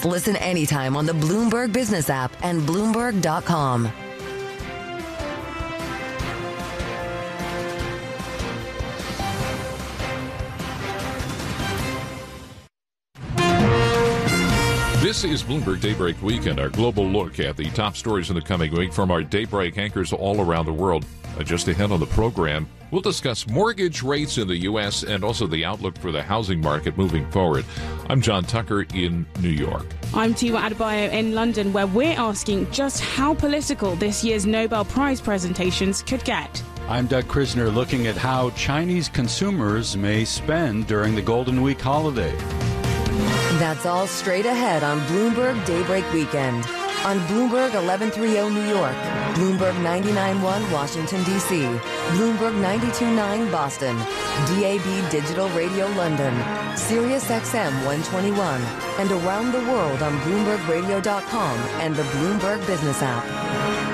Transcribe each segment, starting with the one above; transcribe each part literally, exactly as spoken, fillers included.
Listen anytime on the Bloomberg Business app and Bloomberg dot com. This is Bloomberg Daybreak Weekend, our global look at the top stories in the coming week from our Daybreak anchors all around the world. Uh, just ahead on the program, we'll discuss mortgage rates in the U S and also the outlook for the housing market moving forward. I'm John Tucker in New York. I'm Tiwa Adebayo in London, where we're asking just how political this year's Nobel Prize presentations could get. I'm Doug Krisner, looking at how Chinese consumers may spend during the Golden Week holiday. That's all straight ahead on Bloomberg Daybreak Weekend. On Bloomberg eleven thirty New York, Bloomberg ninety-nine point one Washington, D C, Bloomberg ninety-two point nine Boston, D A B Digital Radio London, Sirius X M one twenty-one, and around the world on Bloomberg Radio dot com and the Bloomberg Business app.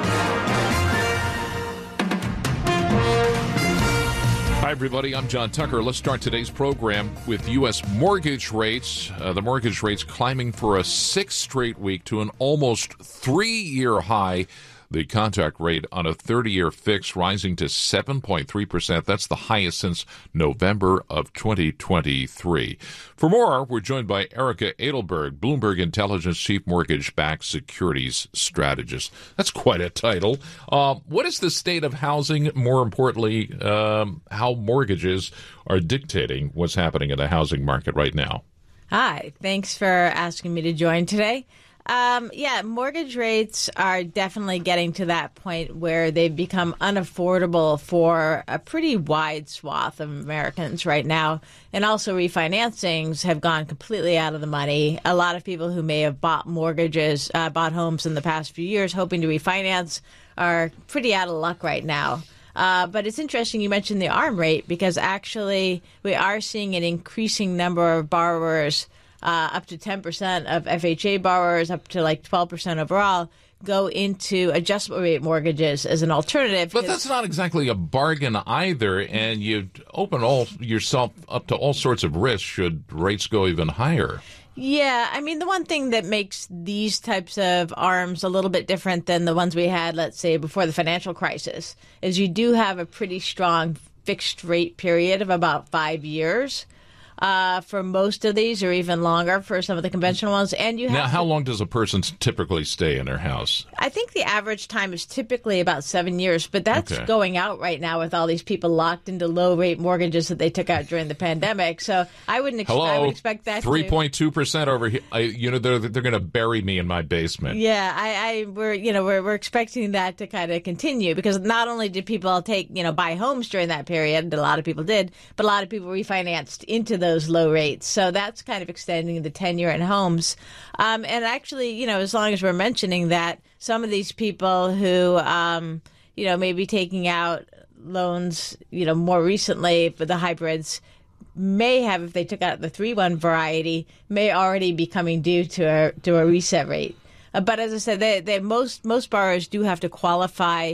Hi, everybody. I'm John Tucker. Let's start today's program with U S mortgage rates. Uh, the mortgage rates climbing for a sixth straight week to an almost three-year high. The contract rate on a thirty-year fix rising to seven point three percent. That's the highest since November of twenty twenty-three. For more, we're joined by Erica Edelberg, Bloomberg Intelligence Chief Mortgage-Backed Securities Strategist. That's quite a title. Uh, what is the state of housing? More importantly, um, how mortgages are dictating what's happening in the housing market right now? Hi. Thanks for asking me to join today. Um, yeah, mortgage rates are definitely getting to that point where they've become unaffordable for a pretty wide swath of Americans right now. And also refinancings have gone completely out of the money. A lot of people who may have bought mortgages, uh, bought homes in the past few years hoping to refinance are pretty out of luck right now. Uh, but it's interesting you mentioned the ARM rate because actually we are seeing an increasing number of borrowers, Uh, up to ten percent of F H A borrowers, up to like twelve percent overall, go into adjustable rate mortgages as an alternative. But that's not exactly a bargain either, and you open all yourself up to all sorts of risks should rates go even higher. Yeah, I mean, the one thing that makes these types of ARMs a little bit different than the ones we had, let's say, before the financial crisis, is you do have a pretty strong fixed rate period of about five years. Uh, for most of these, or even longer for some of the conventional ones. And you have now, how to, long does a person typically stay in their house? I think the average time is typically about seven years, but that's okay. going out right now with all these people locked into low-rate mortgages that they took out during the pandemic. So I wouldn't ex- Hello, I would expect that three point two percent over here. I, you know, they're they're going to bury me in my basement. Yeah, I, I we're you know we're we're expecting that to kind of continue because not only did people take you know buy homes during that period, a lot of people did, but a lot of people refinanced into those low rates. So that's kind of extending the tenure in homes. Um, and actually, you know, as long as we're mentioning that some of these people who, um, you know, may be taking out loans, you know, more recently for the hybrids may have, if they took out the three one variety, may already be coming due to a, to a reset rate. Uh, but as I said, they, they, most, most borrowers do have to qualify,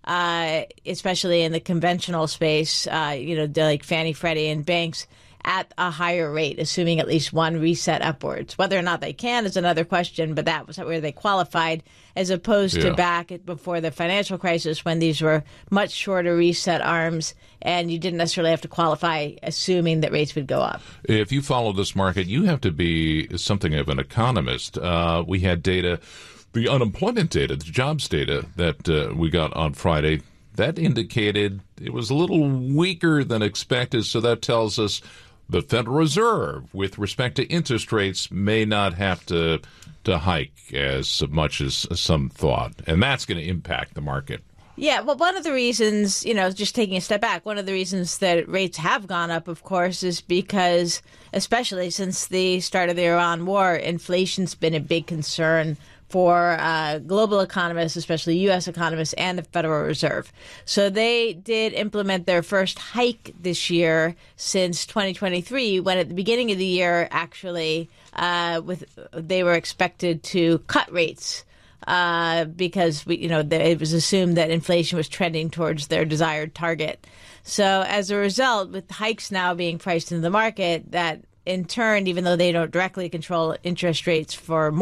uh, especially in the conventional space, uh, you know, like Fannie, Freddie, and banks, at a higher rate, assuming at least one reset upwards. Whether or not they can is another question, but that was where they qualified, as opposed yeah. to back before the financial crisis when these were much shorter reset arms and you didn't necessarily have to qualify assuming that rates would go up. If you follow this market, you have to be something of an economist. Uh, we had data, the unemployment data, the jobs data that uh, we got on Friday, that indicated it was a little weaker than expected, so that tells us the Federal Reserve, with respect to interest rates, may not have to to hike as much as some thought, and that's going to impact the market. Yeah, well, one of the reasons, you know, just taking a step back, one of the reasons that rates have gone up, of course, is because, especially since the start of the Iran war, inflation's been a big concern for uh, global economists, especially U S economists, and the Federal Reserve. So they did implement their first hike this year since twenty twenty-three, when at the beginning of the year, actually, uh, with they were expected to cut rates uh, because we, you know, it was assumed that inflation was trending towards their desired target. So as a result, with hikes now being priced into the market, that in turn, even though they don't directly control interest rates for